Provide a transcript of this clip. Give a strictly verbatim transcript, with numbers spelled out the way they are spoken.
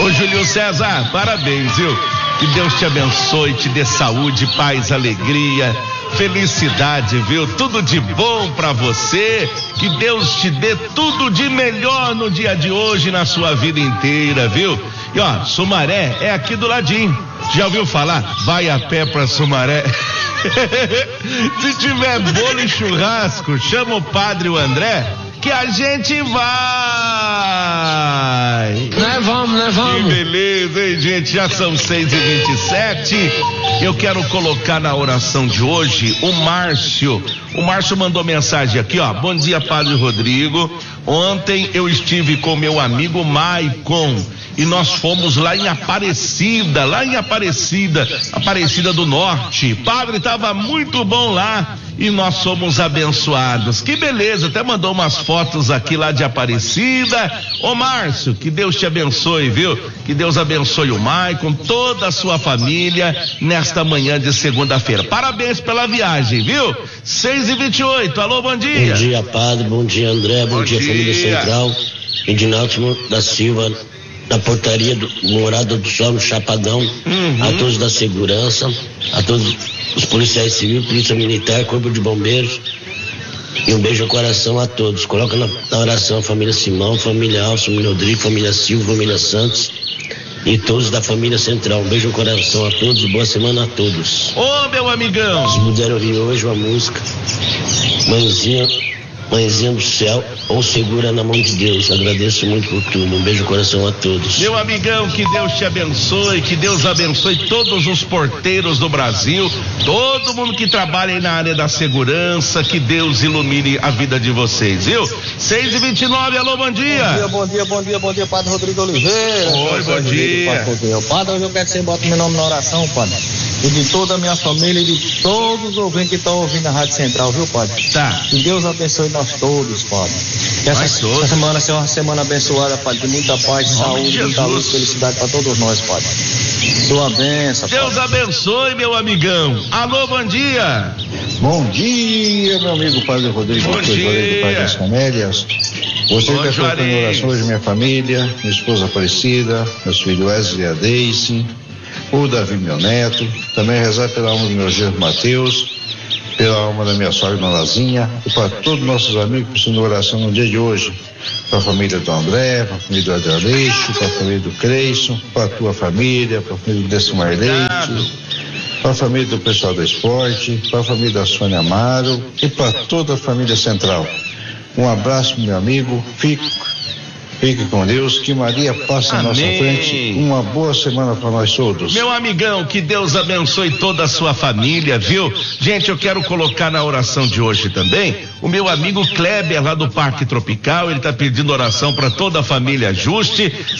Ô Júlio César, parabéns, viu? Que Deus te abençoe, te dê saúde, paz, alegria, felicidade, viu? Tudo de bom pra você, que Deus te dê tudo de melhor no dia de hoje, na sua vida inteira, viu? E ó, Sumaré é aqui do ladinho, já ouviu falar? Vai a pé pra Sumaré. Se tiver bolo e churrasco, chama o padre o André, que a gente vai. Nós vamos, nós vamos. Que beleza, hein, gente? Já são seis e vinte e sete. Eu quero colocar na oração de hoje o Márcio. O Márcio mandou mensagem aqui, ó. Bom dia, Padre Rodrigo. Ontem eu estive com meu amigo Maicon e nós fomos lá em Aparecida, lá em Aparecida, Aparecida do Norte. Padre, estava muito bom lá e nós somos abençoados. Que beleza, até mandou umas fotos aqui lá de Aparecida. Ô Márcio, que Deus te abençoe, viu? Que Deus abençoe o Maicon, toda a sua família nesta manhã de segunda-feira. Parabéns pela viagem, viu? seis e vinte e oito, alô, bom dia. Bom dia, Padre, bom dia, André, bom, bom dia, dia, família Central. Edinaldo da Silva, da portaria do Morada do Sol, no Chapadão, uhum. A todos da segurança, a todos os policiais civis, polícia militar, corpo de bombeiros, e um beijo no coração a todos. Coloca na, na oração a família Simão, família Alves, família Rodrigo, família Silva, família Santos e todos da família Central. Um beijo no coração a todos e boa semana a todos. Ô, meu amigão! Se puder ouvir hoje uma música, Mãezinha, Mãezinha do Céu, ou Segura na Mão de Deus. Agradeço muito por tudo. Um beijo no coração a todos. Meu amigão, que Deus te abençoe, que Deus abençoe todos os porteiros do Brasil, todo mundo que trabalha aí na área da segurança, que Deus ilumine a vida de vocês, viu? seis e vinte e nove, alô, bom dia. Bom dia, bom dia, bom dia, bom dia, Padre Rodrigo Oliveira. Oi, bom dia. Padre, hoje eu quero que você bota meu nome na oração, Padre. E de toda a minha família e de todos os ouvintes que estão ouvindo a Rádio Central, viu, Padre? Tá. Que Deus abençoe nós todos, Padre. Que essa, essa semana seja uma semana abençoada, Padre, de muita paz, saúde, de muita luz, felicidade para todos nós, Padre. Sua bênção, Deus Padre. abençoe, meu amigão. Alô, bom dia. Bom dia, meu amigo Padre Rodrigo. Bom dia. Do Pai das Camélias. Você está colocando em oração hoje minha família, minha esposa Aparecida, meus filhos Wesley e a Deise, o Davi, meu neto. Também rezar pela alma do meu genro Mateus, pela alma da minha sogra Dona Lazinha e para todos os nossos amigos que precisam de oração no dia de hoje. Para a família do André, para a família do Adeleixo, para a família do Creison, para a tua família, para a família do Decimar Leite, para a família do pessoal do esporte, para a família da Sônia Amaro e para toda a família Central. Um abraço, meu amigo. Fique, fique com Deus. Que Maria passe à nossa frente. Uma boa semana para nós todos. Meu amigão, que Deus abençoe toda a sua família, viu? Gente, eu quero colocar na oração de hoje também o meu amigo Kleber lá do Parque Tropical. Ele está pedindo oração para toda a família Juste.